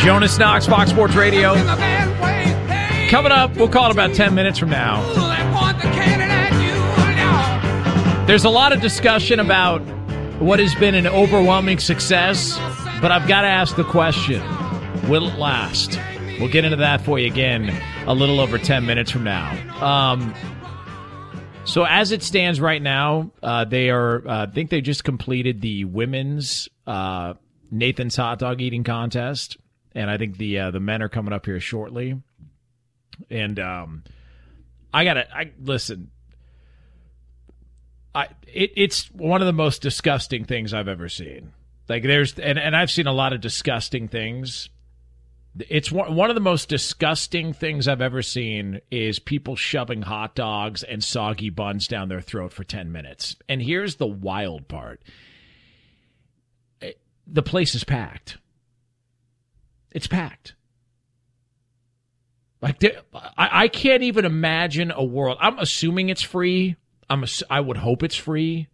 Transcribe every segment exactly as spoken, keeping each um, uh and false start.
Jonas Knox, Fox Sports Radio. Coming up, we'll call it about ten minutes from now. There's a lot of discussion about what has been an overwhelming success, but I've got to ask the question, will it last? We'll get into that for you again a little over ten minutes from now. Um, so as it stands right now, uh, they are, uh, I think they just completed the women's uh, Nathan's hot dog eating contest, and I think the uh, the men are coming up here shortly. And um, I gotta, I listen. I it, it's one of the most disgusting things I've ever seen. Like there's, and, and I've seen a lot of disgusting things. It's one, one of the most disgusting things I've ever seen is people shoving hot dogs and soggy buns down their throat for ten minutes. And here's the wild part. The place is packed. It's packed. Like I, I can't even imagine a world. I'm assuming it's free. I'm. I would hope it's free.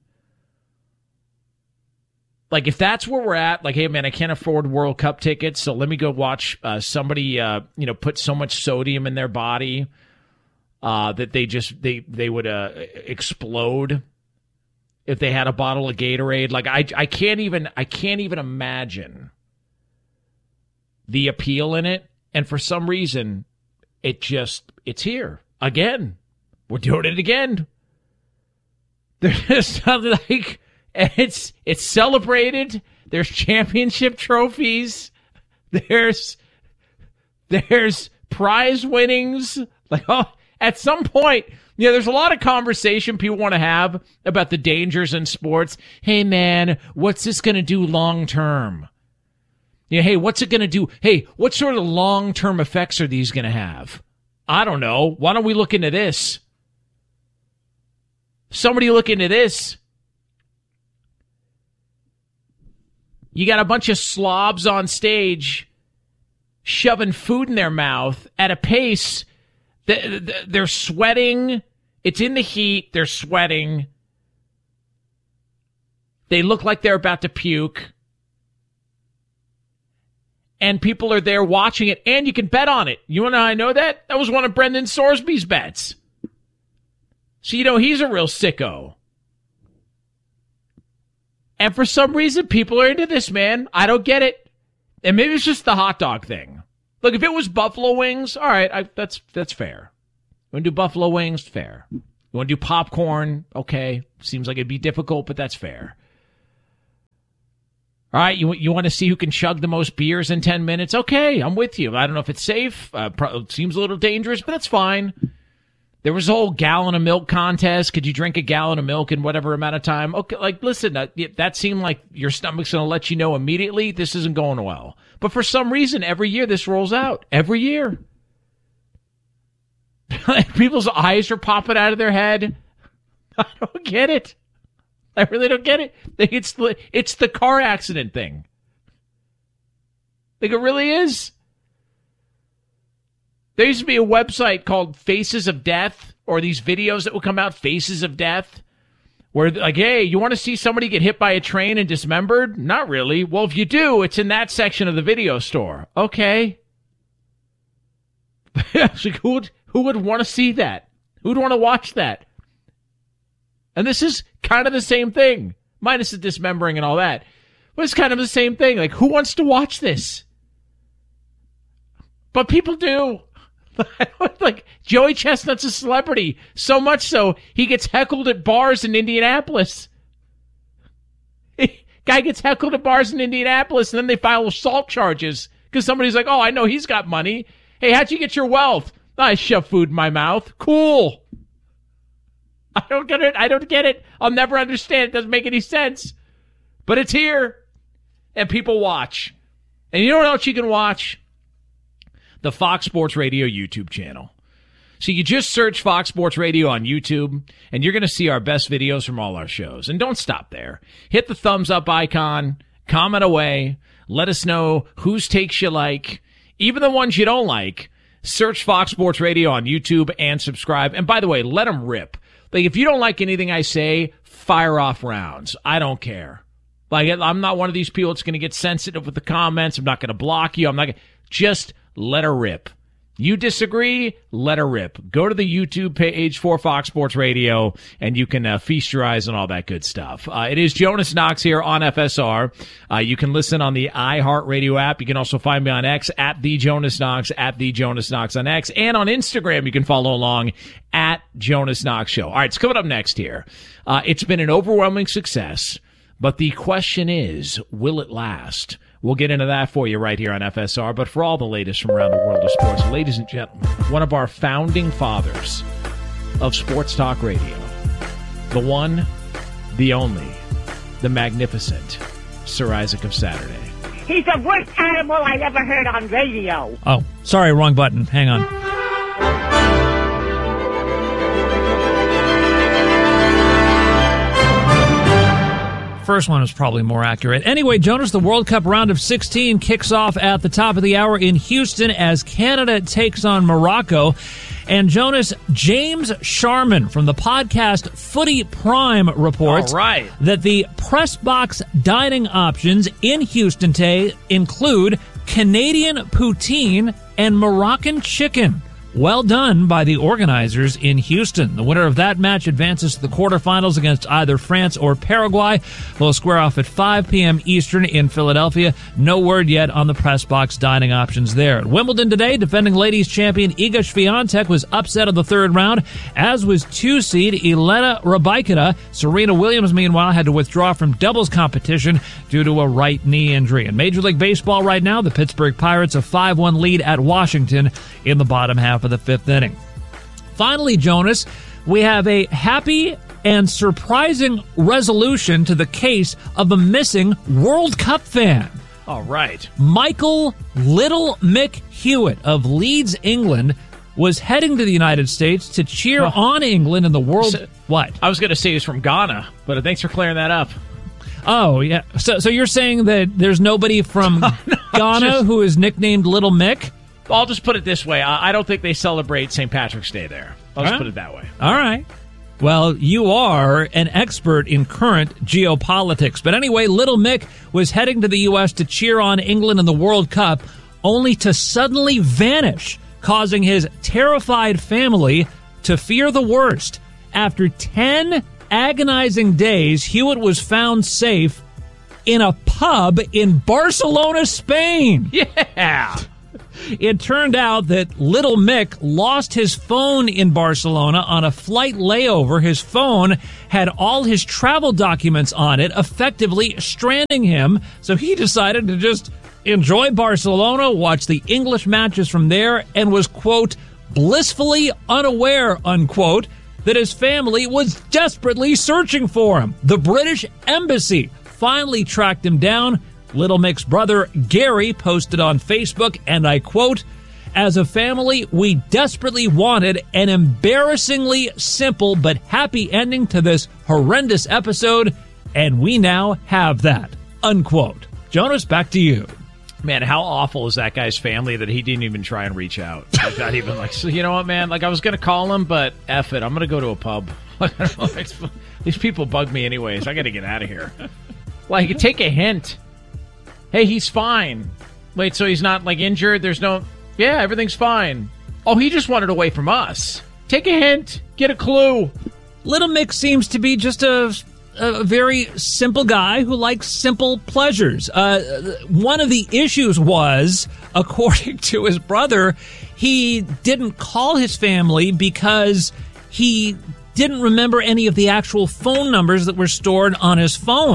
Like if that's where we're at, like, hey man, I can't afford World Cup tickets, so let me go watch uh, somebody, uh, you know, put so much sodium in their body uh, that they just they they would uh, explode if they had a bottle of Gatorade. Like I I can't even I can't even imagine the appeal in it, and for some reason, it just it's here again. We're doing it again. There's nothing like. And it's it's celebrated. There's championship trophies. There's there's prize winnings. Like oh, at some point, you know, there's a lot of conversation people want to have about the dangers in sports. Hey man, what's this going to do long term? Yeah, you know, hey, what's it going to do? Hey, what sort of long term effects are these going to have? I don't know. Why don't we look into this? Somebody look into this. You got a bunch of slobs on stage shoving food in their mouth at a pace that they're sweating. It's in the heat. They're sweating. They look like they're about to puke. And people are there watching it, and you can bet on it. You want to know how I know that? That was one of Brendan Sorsby's bets. So, you know, he's a real sicko. And for some reason, people are into this, man. I don't get it. And maybe it's just the hot dog thing. Look, if it was buffalo wings, all right, I, that's that's fair. You want to do buffalo wings? Fair. You want to do popcorn? Okay. Seems like it'd be difficult, but that's fair. All right, you you want to see who can chug the most beers in ten minutes? Okay, I'm with you. I don't know if it's safe. Uh, pro- seems a little dangerous, but that's fine. There was a whole gallon of milk contest. Could you drink a gallon of milk in whatever amount of time? Okay, like, listen, that, that seemed like your stomach's going to let you know immediately this isn't going well. But for some reason, every year this rolls out. Every year. People's eyes are popping out of their head. I don't get it. I really don't get it. It's the, it's the car accident thing. Like, it really is. There used to be a website called Faces of Death, or these videos that would come out, Faces of Death, where like, hey, you want to see somebody get hit by a train and dismembered? Not really. Well, if you do, it's in that section of the video store. Okay. Like, who would, who would want to see that? Who would want to watch that? And this is kind of the same thing, minus the dismembering and all that. But it's kind of the same thing. Like, who wants to watch this? But people do. Like, Joey Chestnut's a celebrity, so much so he gets heckled at bars in Indianapolis. Guy gets heckled at bars in Indianapolis, and then they file assault charges because somebody's like, oh, I know he's got money. Hey, how'd you get your wealth? I shove food in my mouth. Cool. I don't get it. I don't get it. I'll never understand. It doesn't make any sense. But it's here, and people watch. And you know what else you can watch? The Fox Sports Radio YouTube channel. So you just search Fox Sports Radio on YouTube, and you're going to see our best videos from all our shows. And don't stop there. Hit the thumbs up icon, comment away, let us know whose takes you like, even the ones you don't like. Search Fox Sports Radio on YouTube and subscribe. And by the way, let them rip. Like, if you don't like anything I say, fire off rounds. I don't care. Like, I'm not one of these people that's going to get sensitive with the comments. I'm not going to block you. I'm not going to... Just let her rip. You disagree? Let her rip. Go to the YouTube page for Fox Sports Radio, and you can uh, feast your eyes on all that good stuff. Uh, it is Jonas Knox here on F S R. Uh, you can listen on the iHeartRadio app. You can also find me on X at the Jonas Knox, at the Jonas Knox on X, and on Instagram. You can follow along at Jonas Knox Show. All right, it's coming up next here. Uh, it's been an overwhelming success, but the question is, will it last? We'll get into that for you right here on F S R. But for all the latest from around the world of sports, ladies and gentlemen, one of our founding fathers of sports talk radio, the one, the only, the magnificent Sir Isaac of Saturday. He's the worst animal I ever heard on radio. Oh, sorry, wrong button. Hang on. First one was probably more accurate. Anyway, Jonas, the World Cup round of sixteen kicks off at the top of the hour in Houston as Canada takes on Morocco. And Jonas, James Sharman from the podcast Footy Prime reports All right. that the press box dining options in Houston today include Canadian poutine and Moroccan chicken. Well done by the organizers in Houston. The winner of that match advances to the quarterfinals against either France or Paraguay. They'll square off at five p.m. Eastern in Philadelphia. No word yet on the press box dining options there. At Wimbledon today, defending ladies champion Iga Swiatek was upset in the third round, as was two-seed Elena Rybakina. Serena Williams, meanwhile, had to withdraw from doubles competition due to a right knee injury. In Major League Baseball right now, the Pittsburgh Pirates a five one lead at Washington in the bottom half of the fifth inning. Finally, Jonas, we have a happy and surprising resolution to the case of a missing World Cup fan. All right. Michael Little Mick Hewitt of Leeds, England, was heading to the United States to cheer Well, on England in the World... so- what? I was going to say he's from Ghana, but thanks for clearing that up. Oh, yeah. So, so you're saying that there's nobody from No, Ghana just- who is nicknamed Little Mick? I'll just put it this way. I I don't think they celebrate Saint Patrick's Day there. I'll just Huh? put it that way. All right. Well, you are an expert in current geopolitics. But anyway, Little Mick was heading to the U S to cheer on England in the World Cup, only to suddenly vanish, causing his terrified family to fear the worst. After ten agonizing days, Hewitt was found safe in a pub in Barcelona, Spain. Yeah. It turned out that Little Mick lost his phone in Barcelona on a flight layover. His phone had all his travel documents on it, effectively stranding him. So he decided to just enjoy Barcelona, watch the English matches from there, and was, quote, blissfully unaware, unquote, that his family was desperately searching for him. The British Embassy finally tracked him down. Little Mick's brother, Gary, posted on Facebook, and I quote, as a family, we desperately wanted an embarrassingly simple but happy ending to this horrendous episode, and we now have that, unquote. Jonas, back to you. Man, how awful is that guy's family that he didn't even try and reach out? Like, not even like, so you know what, man? Like, I was going to call him, but F it. I'm going to go to a pub. I don't know, it's- these people bug me anyways. I got to get out of here. Like, take a hint. Hey, he's fine. Wait, so he's not, like, injured? There's no... Yeah, everything's fine. Oh, he just wanted away from us. Take a hint. Get a clue. Little Mick seems to be just a, a very simple guy who likes simple pleasures. Uh, one of the issues was, according to his brother, he didn't call his family because he didn't remember any of the actual phone numbers that were stored on his phone.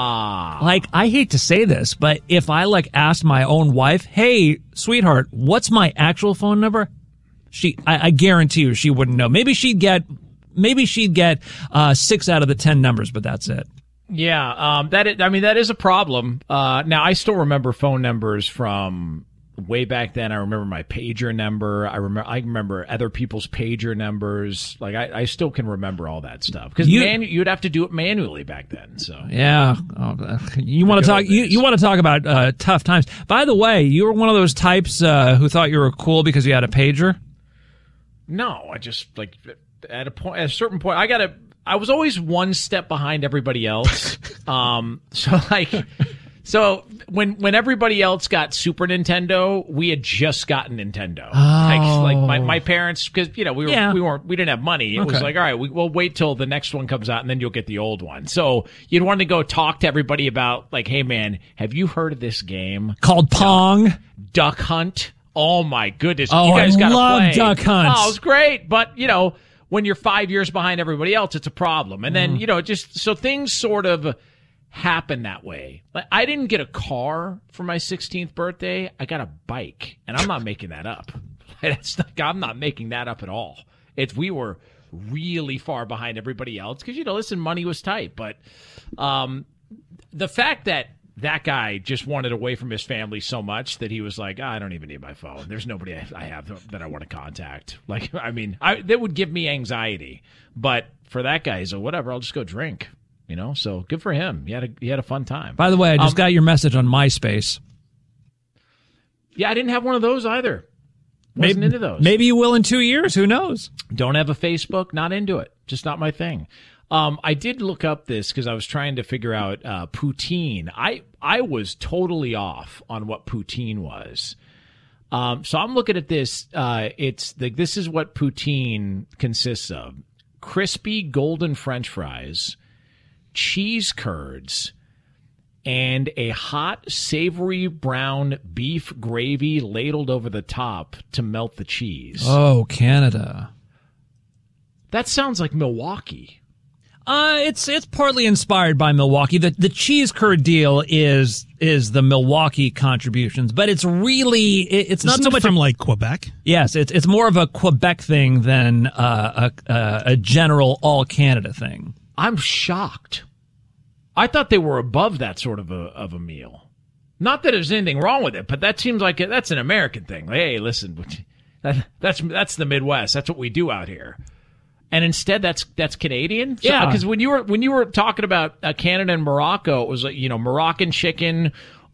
Ah. Like, I hate to say this, but if I, like, asked my own wife, hey, sweetheart, what's my actual phone number? She, I, I guarantee you she wouldn't know. Maybe she'd get, maybe she'd get, uh, six out of the ten numbers, but that's it. Yeah, um, that is, I mean, that is a problem. Uh, now, I still remember phone numbers from way back then. I remember my pager number. I remember, I remember other people's pager numbers. Like, I, I still can remember all that stuff. Because You- man, you'd have to do it manually back then, so. Yeah, oh, you want to good talk? old You, days. you want to talk about uh, tough times? By the way, you were one of those types uh, who thought you were cool because you had a pager. No, I just, like, at a point, at a certain point, I gotta, I was always one step behind everybody else. um, so, like, So when when everybody else got Super Nintendo, we had just gotten Nintendo. Oh. Like, like my, my parents, because you know we were Yeah. we weren't we didn't have money. It Okay. was like, all right, we, we'll wait till the next one comes out, and then you'll get the old one. So you'd want to go talk to everybody about like, hey man, have you heard of this game Called Pong. Duck Hunt? Oh my goodness, Oh, you guys I gotta love play. Duck Hunt. Oh, it's great, but you know when you're five years behind everybody else, it's a problem. And then you know just so things sort of happen that way. Like I didn't get a car for my sixteenth birthday. I got a bike, and I'm not making that up. That's not, I'm not making that up at all. It's we were really far behind everybody else because you know, listen, money was tight. But um, the fact that that guy just wanted away from his family so much that he was like, oh, I don't even need my phone. There's nobody I, I have that I want to contact. Like, I mean, I, that would give me anxiety. But for that guy, he's like, whatever, I'll just go drink. You know, so good for him. He had a he had a fun time. By the way, I just Um, got your message on MySpace. Yeah, I didn't have one of those either. Wasn't Maybe, into those. maybe you will in two years. Who knows? Don't have a Facebook. Not into it. Just not my thing. Um, I did look up this because I was trying to figure out uh, poutine. I I was totally off on what poutine was. Um, so I'm looking at this. Uh, it's the, this is what poutine consists of: crispy golden French fries, cheese curds, and a hot, savory brown beef gravy ladled over the top to melt the cheese. Oh, Canada. That sounds like Milwaukee. Uh, it's it's partly inspired by Milwaukee. The the cheese curd deal is is the Milwaukee contributions, but it's really it, it's not Isn't so it much from a, like Quebec. yes, it's it's more of a Quebec thing than uh, a, a a general all Canada thing. I'm shocked. I thought they were above that sort of a of a meal. Not that there's anything wrong with it, but that seems like a, that's an American thing. Like, hey, listen, that, that's that's the Midwest. That's what we do out here. And instead, that's that's Canadian. So, Yeah. Because when you were when you were talking about uh, Canada and Morocco, it was like, you know, Moroccan chicken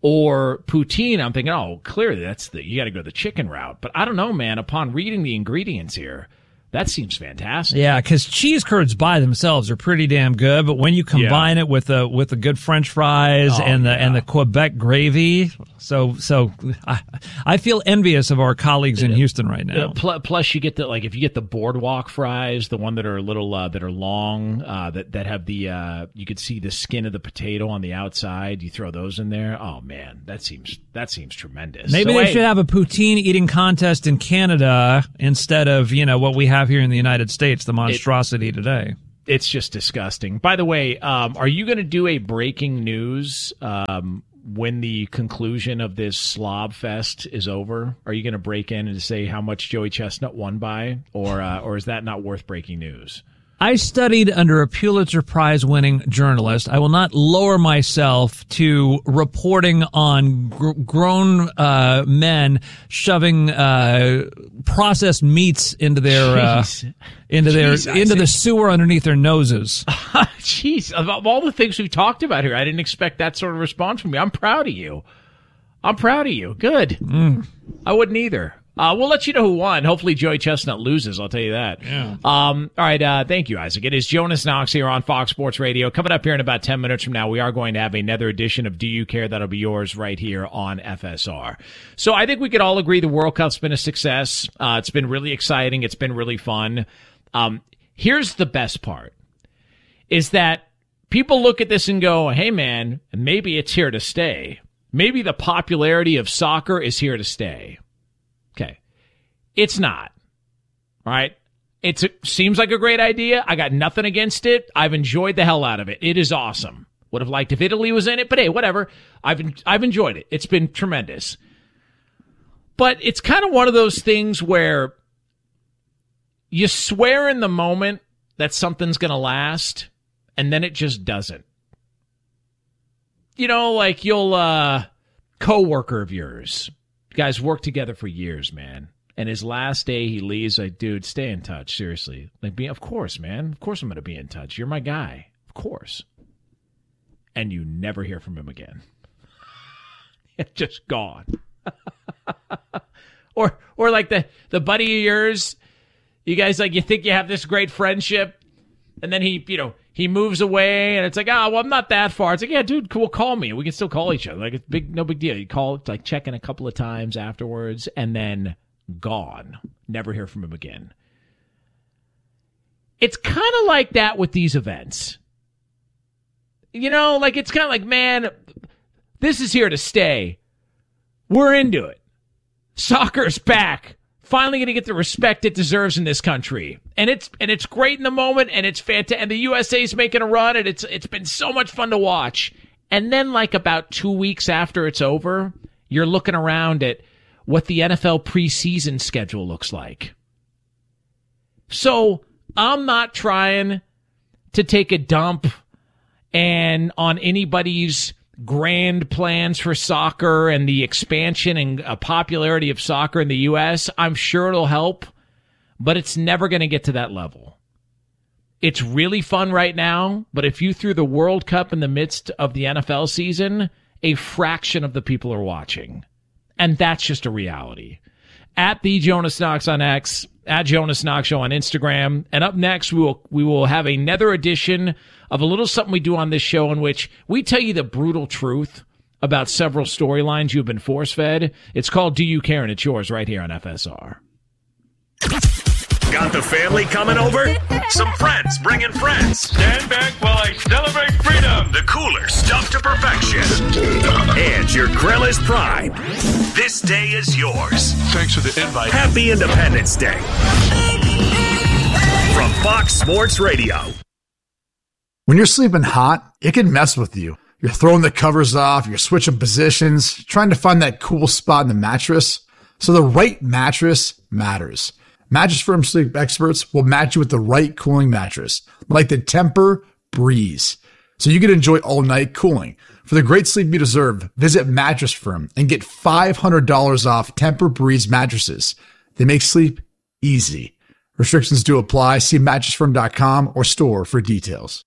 or poutine. I'm thinking, oh, clearly that's the you got to go the chicken route. But I don't know, man. Upon reading the ingredients here, that seems fantastic. Yeah, because cheese curds by themselves are pretty damn good, but when you combine it with the with the good French fries Oh, and the yeah. and the Quebec gravy, so so I, I feel envious of our colleagues in Houston right now. Uh, pl- plus, you get the like if you get the boardwalk fries, the one that are a little uh, that are long, uh, that that have the uh, you could see the skin of the potato on the outside. You throw those in there. Oh man, that seems that seems tremendous. Maybe So, they hey, should have a poutine eating contest in Canada instead of you know what we have here in the United States, the monstrosity today. It's just disgusting. By the way, um, are you going to do a breaking news um, when the conclusion of this slob fest is over? Are you going to break in and say how much Joey Chestnut won by, or uh, or is that not worth breaking news? I studied under a Pulitzer Prize winning journalist. I will not lower myself to reporting on gr- grown uh, men shoving uh, processed meats into their uh, Jeez. into their Jeez, into the Isaac. sewer underneath their noses. Jeez, of of all the things we've talked about here, I didn't expect that sort of response from you. I'm proud of you. I'm proud of you. Good. I wouldn't either. Uh, we'll let you know who won. Hopefully Joey Chestnut loses, I'll tell you that. Yeah. Um, all right, uh, thank you, Isaac. It is Jonas Knox here on Fox Sports Radio. Coming up here in about ten minutes from now, we are going to have another edition of Do You Care? That'll be yours right here on F S R. So I think we could all agree the World Cup's been a success. Uh, it's been really exciting. It's been really fun. Um, here's the best part, is that people look at this and go, hey, man, maybe it's here to stay. Maybe the popularity of soccer is here to stay. Okay. It's not. All right. It's, it seems like a great idea. I got nothing against it. I've enjoyed the hell out of it. It is awesome. Would have liked if Italy was in it, but hey, whatever. I've I've enjoyed it. It's been tremendous. But it's kind of one of those things where you swear in the moment that something's going to last, and then it just doesn't. You know, like you'll uh coworker of yours. You guys work together for years, man. And his last day he leaves, like, dude, stay in touch, seriously. Like, be, of course, man. Of course I'm going to be in touch. You're my guy. Of course. And you never hear from him again. It's just gone. or or like the, the buddy of yours, you guys, like, you think you have this great friendship, and then he, you know, he moves away, and it's like, oh, well, I'm not that far. It's like, yeah, dude, cool, call me. We can still call each other. Like, it's big, no big deal. You call, like, check in a couple of times afterwards, and then gone. Never hear from him again. It's kind of like that with these events. You know, like, it's kind of like, man, this is here to stay. We're into it. Soccer's back. Finally going to get the respect it deserves in this country. And it's and it's great in the moment, and it's fantastic. And the U S A's making a run, and it's it's been so much fun to watch. And then, like, about two weeks after it's over, you're looking around at what the N F L preseason schedule looks like. So I'm not trying to take a dump and on anybody's grand plans for soccer and the expansion and uh, popularity of soccer in the U S. I'm sure it'll help, but it's never going to get to that level. It's really fun right now, but if you threw the World Cup in the midst of the N F L season, a fraction of the people are watching. And that's just a reality. At the Jonas Knox on X, at Jonas Knox Show on Instagram. And up next, we will we will have another edition of a little something we do on this show in which we tell you the brutal truth about several storylines you've been force-fed. It's called Do You Care? And it's yours right here on F S R. Got the family coming over? Some friends bringing friends. Stand back while I celebrate freedom. The cooler stuff to perfection. And your grill is primed. This day is yours. Thanks for the invite. Happy Independence Day. From Fox Sports Radio. When you're sleeping hot, it can mess with you. You're throwing the covers off, you're switching positions, trying to find that cool spot in the mattress. So the right mattress matters. Mattress Firm sleep experts will match you with the right cooling mattress, like the Tempur-Breeze, so you can enjoy all-night cooling. For the great sleep you deserve, visit Mattress Firm and get five hundred dollars off Tempur-Breeze mattresses. They make sleep easy. Restrictions do apply. See mattress firm dot com or store for details.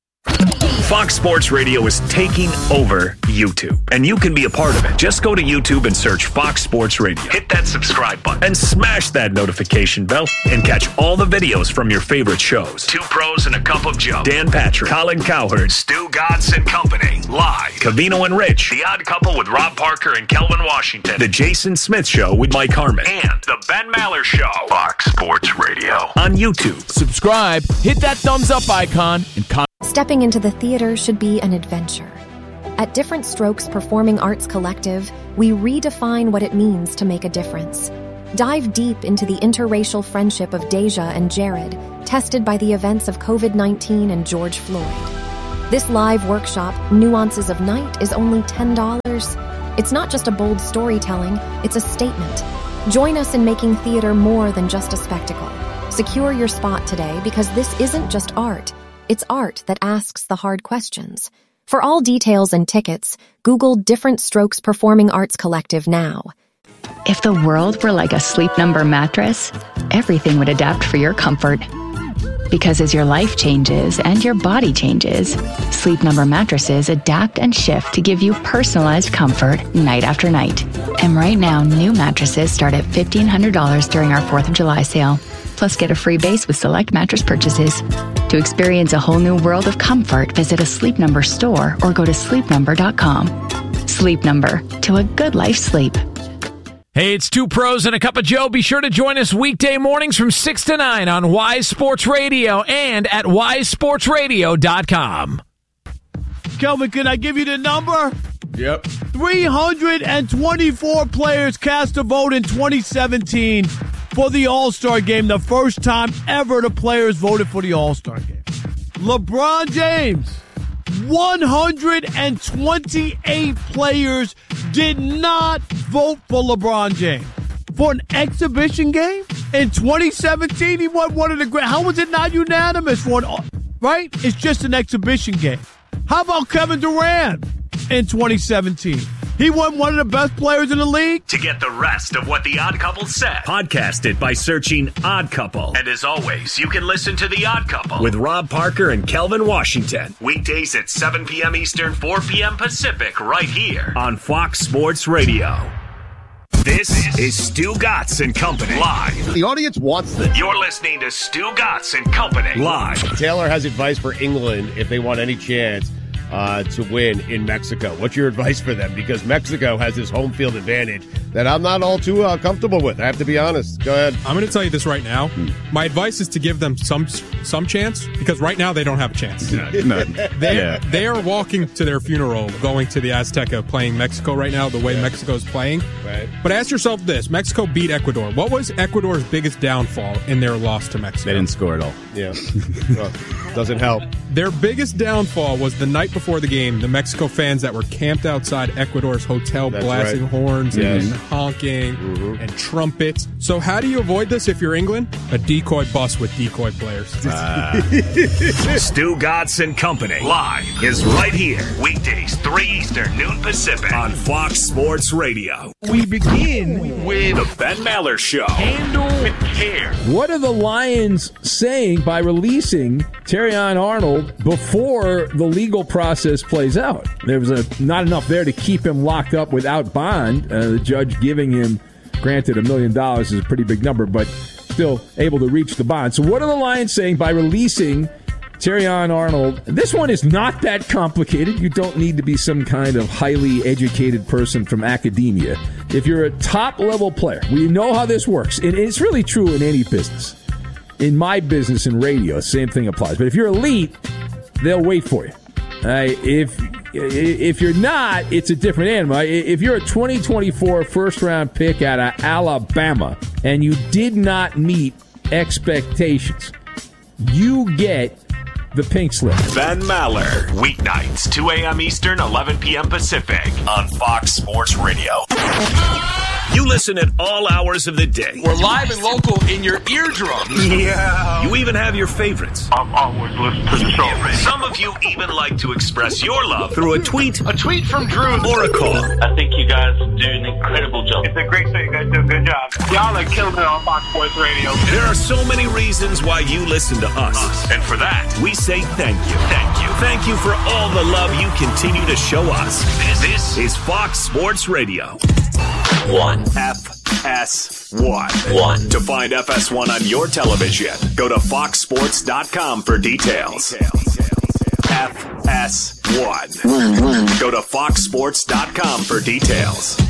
Fox Sports Radio is taking over YouTube, and you can be a part of it. Just go to YouTube and search Fox Sports Radio. Hit that subscribe button and smash that notification bell and catch all the videos from your favorite shows. Two Pros and a Cup of Joe, Dan Patrick, Colin Cowherd, Stu Godson and Company, live. Cavino and Rich, The Odd Couple with Rob Parker and Kelvin Washington, The Jason Smith Show with Mike Harmon, and The Ben Maller Show. Fox Sports Radio on YouTube. Subscribe, hit that thumbs up icon, and comment. Stepping into the theater should be an adventure. At Different Strokes Performing Arts Collective, we redefine what it means to make a difference. Dive deep into the interracial friendship of Deja and Jared, tested by the events of covid nineteen and George Floyd. This live workshop, Nuances of Night, is only ten dollars. It's not just a bold storytelling, it's a statement. Join us in making theater more than just a spectacle. Secure your spot today, because this isn't just art. It's art that asks the hard questions. For all details and tickets, Google Different Strokes Performing Arts Collective now. If the world were like a Sleep Number mattress, everything would adapt for your comfort. Because as your life changes and your body changes, Sleep Number mattresses adapt and shift to give you personalized comfort night after night. And right now, new mattresses start at fifteen hundred dollars during our fourth of July sale. Plus, get a free base with select mattress purchases. To experience a whole new world of comfort, visit a Sleep Number store or go to sleep number dot com. Sleep Number, to a good life sleep. Hey, it's Two Pros and a Cup of Joe. Be sure to join us weekday mornings from six to nine on Wise Sports Radio and at wise sports radio dot com. Kelvin, can I give you the number? Yep. three hundred twenty-four players cast a vote in twenty seventeen for the All-Star Game, the first time ever the players voted for the All-Star Game. LeBron James, one hundred twenty-eight players did not vote for LeBron James. For an exhibition game? In twenty seventeen, he won one of the great. How was it not unanimous for an, right? It's just an exhibition game. How about Kevin Durant in twenty seventeen? He won one of the best players in the league. To get the rest of what The Odd Couple said, podcast it by searching Odd Couple. And as always, you can listen to The Odd Couple with Rob Parker and Kelvin Washington. Weekdays at seven p.m. Eastern, four p.m. Pacific, right here on Fox Sports Radio. This is Stu Gatz and Company live. The audience wants this. You're listening to Stu Gatz and Company live. Taylor has advice for England if they want any chance uh, to win in Mexico. What's your advice for them? Because Mexico has this home field advantage that I'm not all too uh, comfortable with. I have to be honest. Go ahead. I'm going to tell you this right now. Hmm. My advice is to give them some some chance, because right now they don't have a chance. No, no. They, yeah. they are walking to their funeral going to the Azteca playing Mexico right now, the way yeah. Mexico's playing. Right. But ask yourself this. Mexico beat Ecuador. What was Ecuador's biggest downfall in their loss to Mexico? They didn't score at all. Yeah. Well, doesn't help. Their biggest downfall was the night before the game, the Mexico fans that were camped outside Ecuador's hotel That's blasting right. horns yes. and honking mm-hmm. and trumpets. So how do you avoid this if you're England? A decoy bus with decoy players. Uh. Stu Gatz and Company live is right here. Weekdays, three Eastern, noon Pacific on Fox Sports Radio. We begin with the Ben Maller Show. Handle with care. What are the Lions saying by releasing Terrion Arnold before the legal process plays out? There was a, not enough there to keep him locked up without bond. Uh, the judge giving him, granted, a million dollars is a pretty big number, but still able to reach the bond. So what are the Lions saying by releasing Terrion Arnold? This one is not that complicated. You don't need to be some kind of highly educated person from academia. If you're a top-level player, we know how this works. And it's really true in any business. In my business in radio, same thing applies. But if you're elite, they'll wait for you. Uh, if if you're not, it's a different animal. If you're a twenty twenty-four first-round pick out of Alabama and you did not meet expectations, you get the pink slip. Ben Maller, weeknights, two a.m. Eastern, eleven p.m. Pacific on Fox Sports Radio. You listen at all hours of the day. We're live and local in your eardrums. Yeah. You even have your favorites. I'm always listening to the show. Some of you even like to express your love through a tweet, a tweet from Drew, or a call. I think you guys do an incredible job. It's a great show. You guys do a good job. Y'all are killing it on Fox Sports Radio. There are so many reasons why you listen to us. us. And for that, we say thank you. Thank you. Thank you for all the love you continue to show us. This, this is Fox Sports Radio. One. F S one. One. To find F S one on your television, go to fox sports dot com for details. F S one. One. One. Go to fox sports dot com for details.